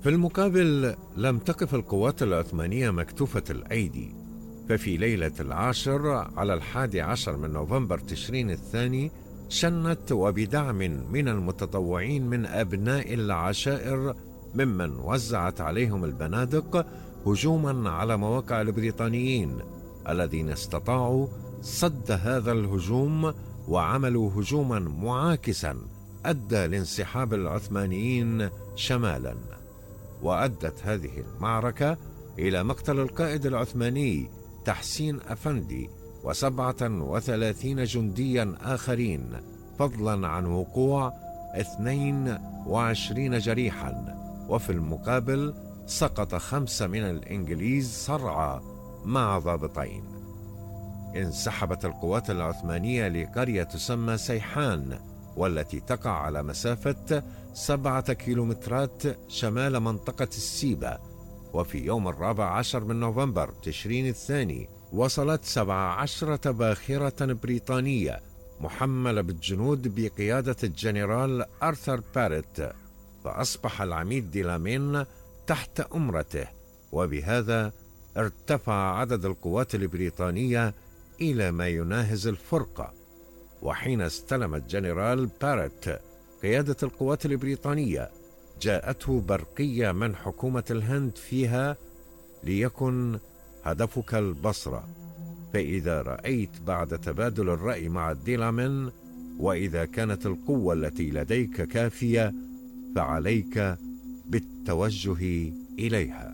في المقابل لم تقف القوات العثمانية مكتوفة الأيدي، ففي ليلة 10 على 11 من نوفمبر تشرين الثاني شنت وبدعم من المتطوعين من أبناء العشائر ممن وزعت عليهم البنادق هجوما على مواقع البريطانيين الذين استطاعوا صد هذا الهجوم وعملوا هجوما معاكسا أدى لانسحاب العثمانيين شمالا. وأدت هذه المعركة إلى مقتل القائد العثماني تحسين أفندي و37 جنديا آخرين، فضلا عن وقوع 22 جريحا. وفي المقابل سقط 5 من الإنجليز صرعى مع ضابطين. انسحبت القوات العثمانية لقرية تسمى سيحان، والتي تقع على مسافة 7 كيلومترات شمال منطقة السيبة. وفي يوم 14 من نوفمبر تشرين الثاني وصلت 17 باخرة بريطانية محملة بالجنود بقيادة الجنرال آرثر باريت، فأصبح العميد ديلامين تحت أمرته، وبهذا ارتفع عدد القوات البريطانية إلى ما يناهز الفرقة. وحين استلم الجنرال باريت قيادة القوات البريطانية جاءته برقية من حكومة الهند فيها: ليكن هدفك البصرة، فإذا رأيت بعد تبادل الرأي مع ديلامين وإذا كانت القوة التي لديك كافية فعليك بالتوجه إليها.